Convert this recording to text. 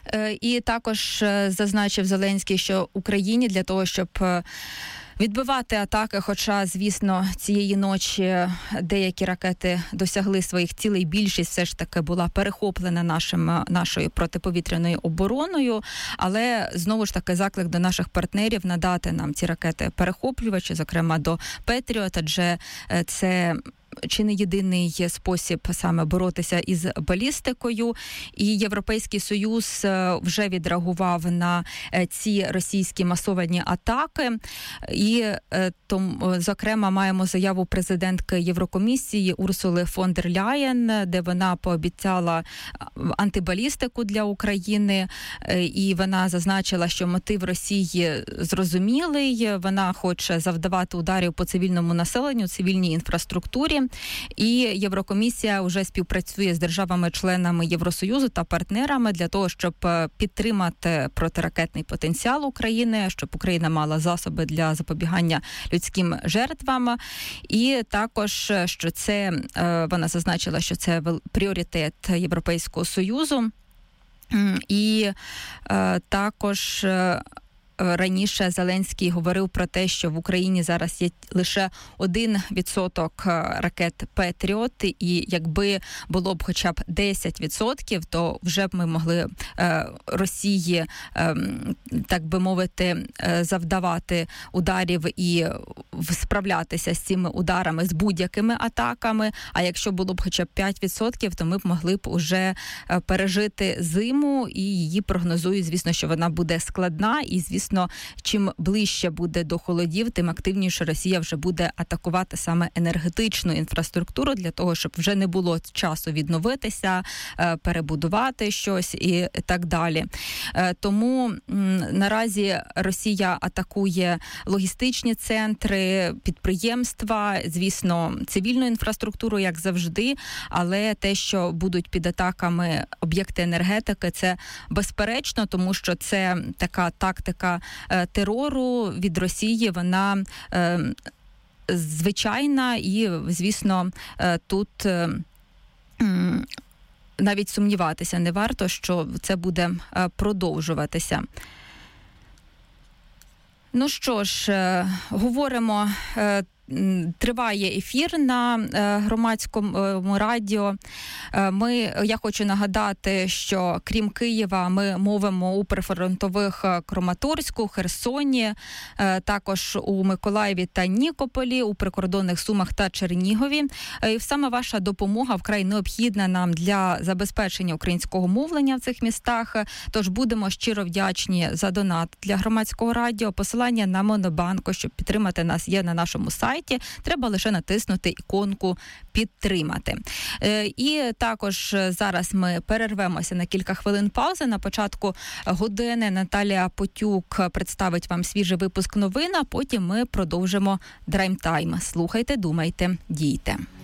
І також зазначив Зеленський, що Україні для того, щоб відбивати атаки, хоча, звісно, цієї ночі деякі ракети досягли своїх цілей, більшість все ж таки була перехоплена нашою протиповітряною обороною, але знову ж таки заклик до наших партнерів надати нам ці ракети-перехоплювачі, зокрема до Петріот, адже це чи не єдиний спосіб саме боротися із балістикою. І Європейський Союз вже відреагував на ці російські масовані атаки. І, зокрема, маємо заяву президентки Єврокомісії Урсули фон дер Ляєн, де вона пообіцяла антибалістику для України. І вона зазначила, що мотив Росії зрозумілий. Вона хоче завдавати ударів по цивільному населенню, цивільній інфраструктурі. І Єврокомісія вже співпрацює з державами-членами Євросоюзу та партнерами для того, щоб підтримати протиракетний потенціал України, щоб Україна мала засоби для запобігання людським жертвам. І також, що це, вона зазначила, що це пріоритет Європейського Союзу. І також раніше Зеленський говорив про те, що в Україні зараз є лише 1% ракет Петріот, і якби було б хоча б 10%, то вже б ми могли Росії, так би мовити, завдавати ударів і справлятися з цими ударами, з будь-якими атаками. А якщо було б хоча б 5%, то ми б могли б уже пережити зиму, і її прогнозують, звісно, що вона буде складна, і, звісно, чим ближче буде до холодів, тим активніше Росія вже буде атакувати саме енергетичну інфраструктуру для того, щоб вже не було часу відновитися, перебудувати щось і так далі. Тому наразі Росія атакує логістичні центри, підприємства, звісно, цивільну інфраструктуру, як завжди, але те, що будуть під атаками об'єкти енергетики, це безперечно, тому що це така тактика терору від Росії, вона звичайна, і, звісно, тут навіть сумніватися не варто, що це буде продовжуватися. Ну що ж, говоримо, триває ефір на громадському радіо. Я хочу нагадати, що крім Києва ми мовимо у прифронтових Краматорську, Херсоні, також у Миколаєві та Нікополі, у прикордонних Сумах та Чернігові. І саме ваша допомога вкрай необхідна нам для забезпечення українського мовлення в цих містах. Тож будемо щиро вдячні за донат для громадського радіо. Посилання на Монобанку, щоб підтримати нас, є на нашому сайті. Треба лише натиснути іконку «Підтримати». І також зараз ми перервемося на кілька хвилин паузи. На початку години Наталія Потюк представить вам свіжий випуск новин, а потім ми продовжимо драйм-тайм. Слухайте, думайте, дійте.